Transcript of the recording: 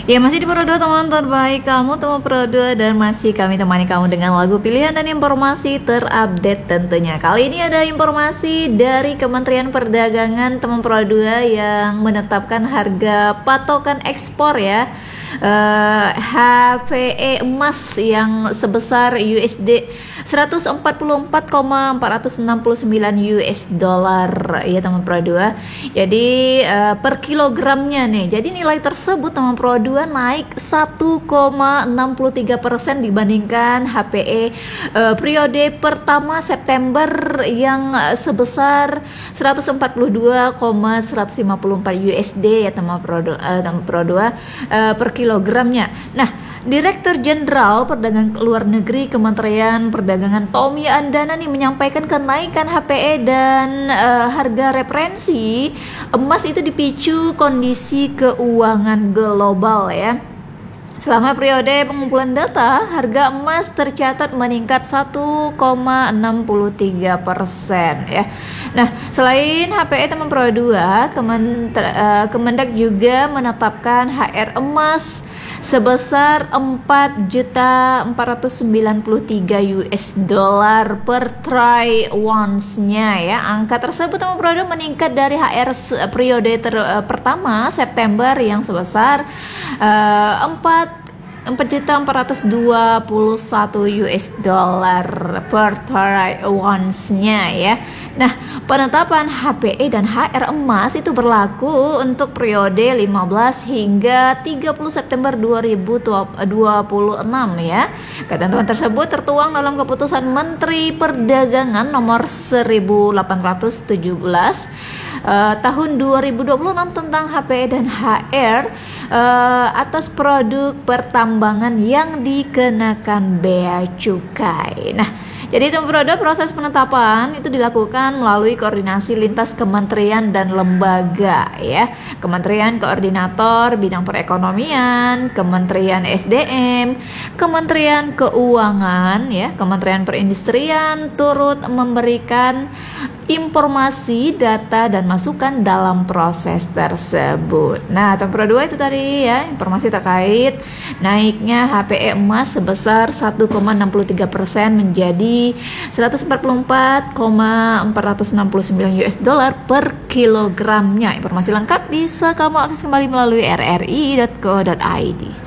Ya masih di Pro 2 teman terbaik kamu, teman Pro 2, dan masih kami temani kamu dengan lagu pilihan dan informasi terupdate tentunya. Kali ini ada informasi dari Kementerian Perdagangan teman Pro 2 yang menetapkan harga patokan ekspor ya. HVE emas yang sebesar USD 144,469 US dollar ya teman Pro 2. Jadi per kilogramnya nih. Jadi nilai tersebut teman Pro 2 naik 1,63% dibandingkan HPE periode pertama September yang sebesar 142,154 USD ya teman Pro 2 per kilogramnya. Nah, Direktur Jenderal Perdagangan Luar Negeri Kementerian Perdagangan Tommy Andana nih menyampaikan kenaikan HPE dan harga referensi emas itu dipicu kondisi keuangan global ya. Selama periode pengumpulan data, harga emas tercatat meningkat 1,63% ya. Nah, selain HPE teman Pro 2, Kemendak juga menetapkan HR emas sebesar 4.493 US dollar per troy ounce-nya ya. Angka tersebut teman Pro 2 meningkat dari HR periode pertama September yang sebesar 4.421 US dollar per troy ounce-nya ya. Nah, penetapan HPE dan HR emas itu berlaku untuk periode 15 hingga 30 September 2026 ya. Ketentuan tersebut tertuang dalam keputusan Menteri Perdagangan nomor 1817 tahun 2026 tentang HPE dan HR atas produk pertambangan yang dikenakan bea cukai. Nah, jadi teman Pro 2, proses penetapan itu dilakukan melalui koordinasi lintas kementerian dan lembaga ya. Kementerian Koordinator Bidang Perekonomian, Kementerian SDM, Kementerian Keuangan ya, Kementerian Perindustrian turut memberikan informasi, data, dan masukan dalam proses tersebut. Nah, teman Pro 2 itu tadi ya informasi terkait naiknya HPE emas sebesar 1,63% menjadi 144,469 US dollar per kilogramnya. Informasi lengkap bisa kamu akses kembali melalui rri.co.id.